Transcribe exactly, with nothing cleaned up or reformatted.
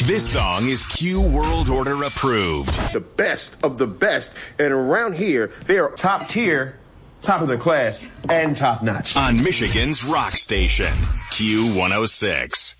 This song is Q World Order approved. The best of the best. And around here, they are top tier, top of their class, and top notch. On Michigan's rock station, Q one oh six.